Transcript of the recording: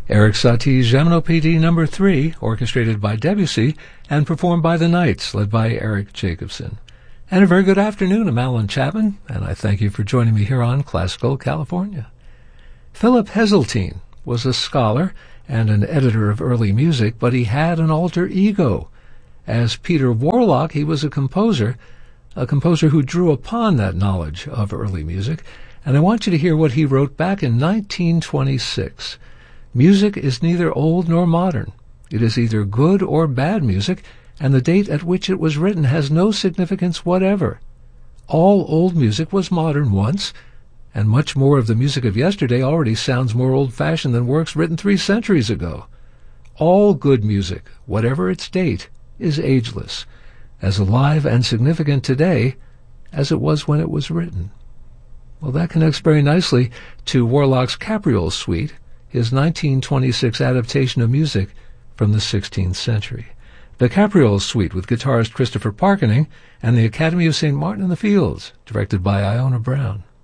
Eric Satie's Gymnopédie No. 3, orchestrated by Debussy and performed by the Knights, led by Eric Jacobson. And a very good afternoon. I'm Alan Chapman, and I thank you for joining me here on Classical California. Philip Heseltine was a scholar and an editor of early music, but he had an alter ego. As Peter Warlock, he was a composer who drew upon that knowledge of early music, and I want you to hear what he wrote back in 1926. Music is neither old nor modern. It is either good or bad music, and the date at which it was written has no significance whatever. All old music was modern once, and much more of the music of yesterday already sounds more old-fashioned than works written 3 centuries ago. All good music, whatever its date, is ageless, as alive and significant today as it was when it was written. Well, that connects very nicely to Warlock's Capriole Suite, his 1926 adaptation of music from the 16th century. The Capriole Suite with guitarist Christopher Parkening and the Academy of St. Martin in the Fields, directed by Iona Brown.